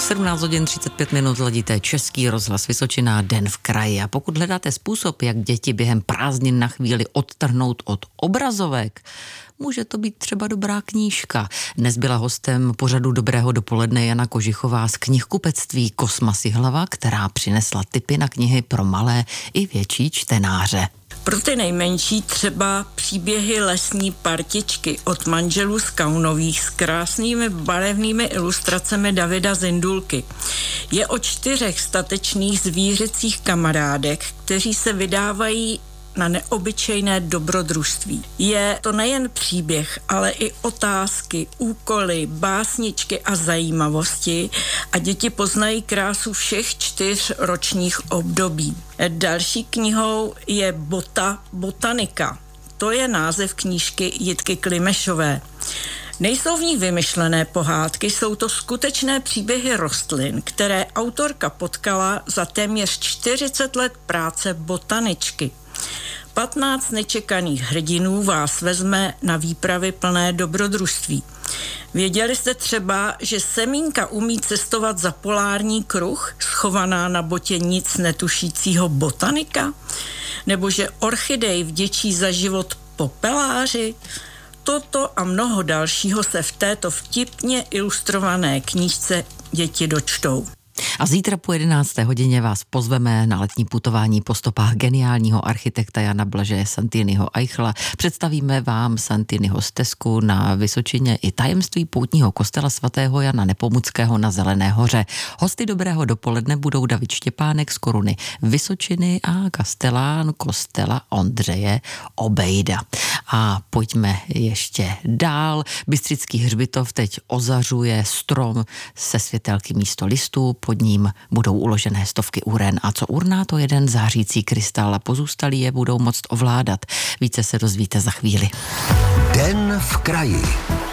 17 hodin 35 minut ladíte Český rozhlas Vysočina, Den v kraji. A pokud hledáte způsob, jak děti během prázdnin na chvíli odtrhnout od obrazovek, může to být třeba dobrá knížka. Dnes byla hostem pořadu Dobrého dopoledne Jana Kožichová z knihkupectví Kosmas Jihlava, která přinesla tipy na knihy pro malé i větší čtenáře. Pro ty nejmenší třeba příběhy Lesní partičky od manželů z Kaunových s krásnými barevnými ilustracemi Davida Zindulky. Je o 4 statečných zvířecích kamarádech, kteří se vydávají na neobyčejné dobrodružství. Je to nejen příběh, ale i otázky, úkoly, básničky a zajímavosti a děti poznají krásu všech 4 ročních období. Další knihou je Botanika. To je název knížky Jitky Klimešové. Nejsou v ní vymyšlené pohádky, jsou to skutečné příběhy rostlin, které autorka potkala za téměř 40 let práce botaničky. 15 nečekaných hrdinů vás vezme na výpravy plné dobrodružství. Věděli jste třeba, že semínka umí cestovat za polární kruh, schovaná na botě nic netušícího botanika? Nebo že orchidej vděčí za život popeláři? Toto a mnoho dalšího se v této vtipně ilustrované knížce děti dočtou. A zítra po 11. hodině vás pozveme na letní putování po stopách geniálního architekta Jana Blažeje Santiniho Eichla. Představíme vám Santiniho stezku na Vysočině i tajemství poutního kostela svatého Jana Nepomuckého na Zelené hoře. Hosty Dobrého dopoledne budou David Štěpánek z Koruny Vysočiny a kastelán kostela Ondřeje Obejda. A pojďme ještě dál. Bystřický hřbitov teď ozařuje strom se světelky místo listů, pod ním budou uložené stovky uren. A co urná, to jeden zářící krystal a pozůstalí je budou moct ovládat. Více se dozvíte za chvíli. Den v kraji.